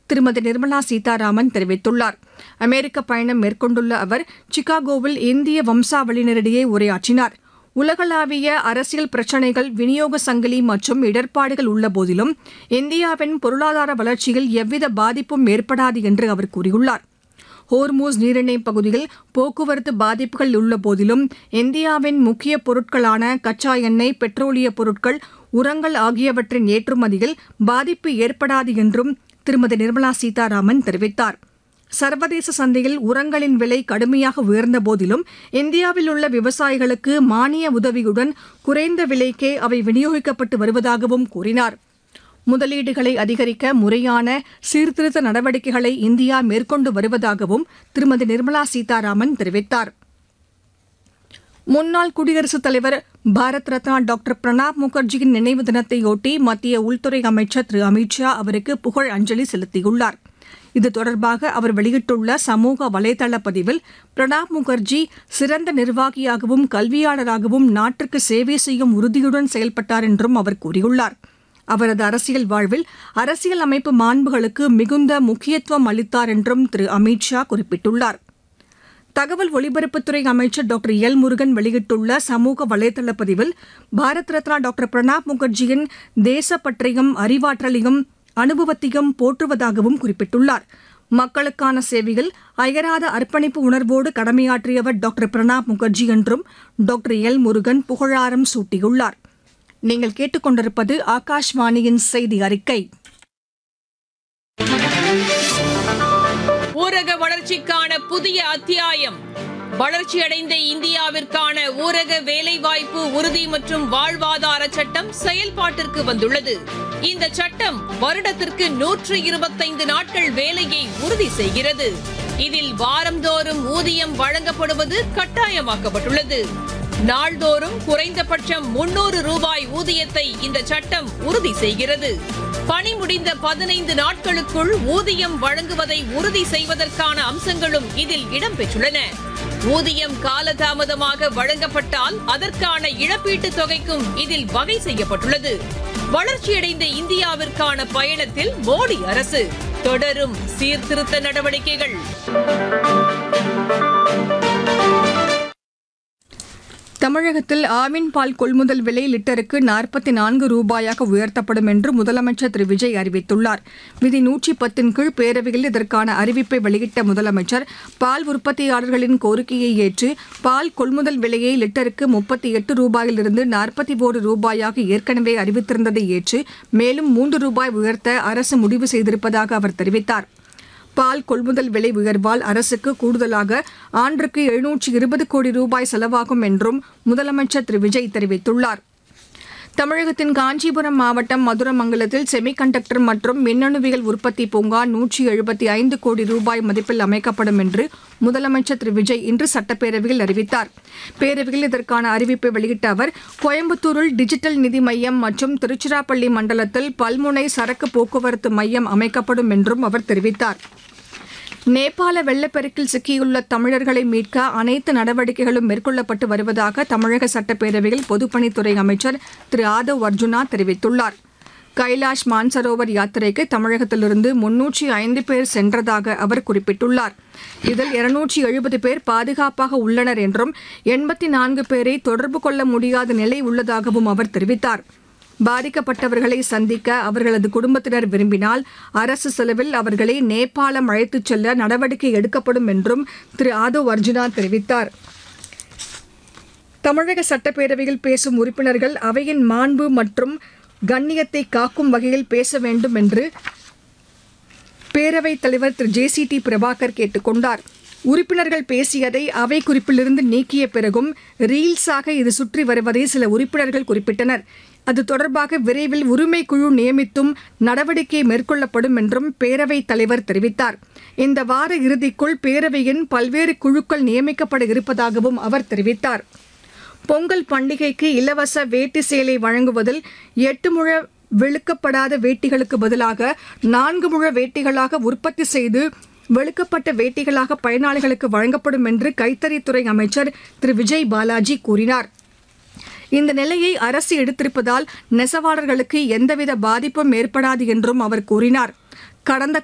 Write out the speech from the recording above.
திருமதி நிர்மலா சீதாராமன் தெரிவித்துள்ளார். அமெரிக்க பயணம் மேற்கொண்டுள்ள அவர் சிகாகோவில் இந்திய வம்சாவளியினரிடையே உரையாற்றினார். உலகளாவிய அரசியல் பிரச்சினைகள், விநியோக சங்கிலி மற்றும் இடர்பாடுகள் உள்ளபோதிலும் இந்தியாவின் பொருளாதார வளர்ச்சியில் எவ்வித பாதிப்பும் ஏற்படாது என்று அவர் கூறியுள்ளார். ஹோர்மூஸ் நீரிணை பகுதியில் போக்குவரத்து பாதிப்புகள் உள்ளபோதிலும் இந்தியாவின் முக்கிய பொருட்களான கச்சா எண்ணெய், பெட்ரோலிய பொருட்கள், உரங்கள் ஆகியவற்றின் ஏற்றுமதியில் பாதிப்பு ஏற்படாது என்றும் திருமதி நிர்மலா சீதாராமன் தெரிவித்தார். சர்வதேச சந்தையில் உரங்களின் விலை கடுமையாக உயர்ந்த போதிலும் இந்தியாவில் உள்ள விவசாயிகளுக்கு மானிய உதவியுடன் குறைந்த விலைக்கே அவை விநியோகிக்கப்பட்டு வருவதாகவும் கூறினார். முதலீடுகளை அதிகரிக்க முறையான சீர்திருத்த நடவடிக்கைகளை இந்தியா மேற்கொண்டு வருவதாகவும் திருமதி நிர்மலா சீதாராமன் தெரிவித்தார். முன்னாள் குடியரசுத் தலைவர் பாரத் ரத்னா டாக்டர் பிரணாப் முகர்ஜியின் நினைவு தினத்தையொட்டி மத்திய உள்துறை அமைச்சர் திரு அமித் ஷா அவருக்கு புகழ் அஞ்சலி செலுத்தியுள்ளார். இது தொடர்பாக அவர் வெளியிட்டுள்ள சமூக வலைதள பதிவில், பிரணாப் முகர்ஜி சிறந்த நிர்வாகியாகவும் கல்வியாளராகவும் நாட்டிற்கு சேவை செய்யும் உறுதியுடன் செயல்பட்டார் என்றும் அவர் கூறியுள்ளார். அவரது அரசியல் வாழ்வில் அரசியல் அமைப்பு மாண்புகளுக்கு மிகுந்த முக்கியத்துவம் அளித்தார் என்றும் திரு அமித் ஷா குறிப்பிட்டுள்ளார். தகவல் ஒலிபரப்புத்துறை அமைச்சர் டாக்டர் எல் முருகன் வெளியிட்டுள்ள சமூக வலைதள பதிவில், பாரத் ரத்னா டாக்டர் பிரணாப் முகர்ஜியின் தேசப்பற்றையும் அறிவாற்றலையும் அனுபவத்தையும் போற்றுவதாகவும் குறிப்பிட்டுள்ளார். மக்களுக்கான சேவையில் அயராத அர்ப்பணிப்பு உணர்வோடு கடமையாற்றியவர் டாக்டர் பிரணாப் முகர்ஜி என்றும் டாக்டர் எல் முருகன் புகழாரம் சூட்டியுள்ளார். நீங்கள் கேட்டுக்கொண்டிருப்பது ஆகாஷ்வாணியின் செய்தி அறிக்கை. ஊரக வளர்ச்சிக்கான புதிய அத்தியாயம். வளர்ச்சியடைந்த இந்தியாவிற்கான ஊரக வேலைவாய்ப்பு உறுதி மற்றும் வாழ்வாதார சட்டம் செயல்பாட்டிற்கு வந்துள்ளது. இந்த சட்டம் வருடத்திற்கு 125 நாட்கள் வேலையை உறுதி செய்கிறது. இதில் வாரந்தோறும் ஊதியம் வழங்கப்படுவது கட்டாயமாக்கப்பட்டுள்ளது. நாள்தோறும் குறைந்தபட்சம் 300 ரூபாய் ஊதியத்தை இந்த சட்டம் உறுதி செய்கிறது. பணி முடிந்த 15 நாட்களுக்குள் ஊதியம் வழங்குவதை உறுதி செய்வதற்கான அம்சங்களும் இதில் இடம்பெற்றுள்ளன. ஊதியம் காலதாமதமாக வழங்கப்பட்டால் அதற்கான இழப்பீட்டுத் தொகைக்கும் இதில் வகை செய்யப்பட்டுள்ளது. வளர்ச்சியடைந்த இந்தியாவிற்கான பயணத்தில் மோடி அரசு தொடரும் சீர்திருத்த நடவடிக்கைகள். தமிழகத்தில் ஆவின் பால் கொள்முதல் விலை லிட்டருக்கு 44 ரூபாயாக உயர்த்தப்படும் என்று முதலமைச்சர் திரு விஜய் அறிவித்துள்ளார். விதி 110 கீழ் பேரவையில் இதற்கான அறிவிப்பை வெளியிட்ட முதலமைச்சர், பால் உற்பத்தியாளர்களின் கோரிக்கையை ஏற்று பால் கொள்முதல் விலையை லிட்டருக்கு 38 ரூபாயிலிருந்து 41 ரூபாயாக ஏற்கனவே அறிவித்திருந்ததை ஏற்று மேலும் 3 ரூபாய் உயர்த்த அரசு முடிவு செய்திருப்பதாக அவர் தெரிவித்தார். பால் கொள்முதல் விலை உயர்வால் அரசுக்கு கூடுதலாக ஆண்டுக்கு 720 கோடி ரூபாய் செலவாகும் என்றும் முதலமைச்சர் திரு விஜய் தெரிவித்துள்ளார். தமிழகத்தின் காஞ்சிபுரம் மாவட்டம் மதுரமங்கலத்தில் செமிகண்டக்டர் மற்றும் மின்னணுவியல் உற்பத்தி பூங்கா 175 கோடி ரூபாய் மதிப்பில் அமைக்கப்படும் என்று முதலமைச்சர் திரு விஜய் இன்று சட்டப்பேரவையில் அறிவித்தார். பேரவையில் இதற்கான அறிவிப்பை வெளியிட்ட அவர், கோயம்புத்தூரில் டிஜிட்டல் நிதி மையம் மற்றும் திருச்சிராப்பள்ளி மண்டலத்தில் பல்முனை சரக்கு போக்குவரத்து மையம் அமைக்கப்படும் என்றும் அவர் தெரிவித்தார். நேபாள வெள்ளப்பெருக்கில் சிக்கியுள்ள தமிழர்களை மீட்க அனைத்து நடவடிக்கைகளும் மேற்கொள்ளப்பட்டு வருவதாக தமிழக சட்டப்பேரவையில் பொதுப்பணித்துறை அமைச்சர் திரு ஆதவ் அர்ஜுனா தெரிவித்துள்ளார். கைலாஷ் மான்சரோவர் யாத்திரைக்கு தமிழகத்திலிருந்து 305 பேர் சென்றதாக அவர் குறிப்பிட்டுள்ளார். இதில் 270 பேர் பாதுகாப்பாக உள்ளனர் என்றும் 84 பேரை தொடர்பு கொள்ள முடியாத நிலை உள்ளதாகவும் அவர் தெரிவித்தார். பாதிக்கப்பட்டவர்களை சந்திக்க அவர்களது குடும்பத்தினர் விரும்பினால் அரசு செலவில் அவர்களை நேபாளம் அழைத்துச் செல்ல நடவடிக்கை எடுக்கப்படும் என்றும் திரு ஆதவ் அர்ஜுனா தெரிவித்தார். தமிழக சட்டப்பேரவையில் பேசும் உறுப்பினர்கள் அவையின் மாண்பு மற்றும் கண்ணியத்தை காக்கும் வகையில் பேச வேண்டும் என்று பேரவைத் தலைவர் திரு JCT பிரபாகர் கேட்டுக் கொண்டார். உறுப்பினர்கள் பேசியதை அவை குறிப்பிலிருந்து நீக்கிய பிறகும் ரீல்ஸாக இது சுற்றி வருவதை சில உறுப்பினர்கள் குறிப்பிட்டனர். அது தொடர்பாக விரைவில் உரிமை குழு நியமித்தும் நடவடிக்கை மேற்கொள்ளப்படும் என்றும் பேரவைத் தலைவர் தெரிவித்தார். இந்த வார இறுதிக்குள் பேரவையின் பல்வேறு குழுக்கள் நியமிக்கப்பட இருப்பதாகவும் அவர் தெரிவித்தார். பொங்கல் பண்டிகைக்கு இலவச வேட்டி சேலை வழங்குவதில் 8 முழ வெளுக்கப்படாத வேட்டிகளுக்கு பதிலாக 4 முழ வேட்டிகளாக உற்பத்தி செய்து வெளுக்கப்பட்ட வேட்டிகளாக பயனாளிகளுக்கு வழங்கப்படும் என்று கைத்தறித்துறை அமைச்சர் திரு விஜய் பாலாஜி கூறினார். இந்த நிலையை அரசு எடுத்திருப்பதால் நெசவாளர்களுக்கு எந்தவித பாதிப்பும் ஏற்படாது என்றும் அவர் கூறினார். கடந்த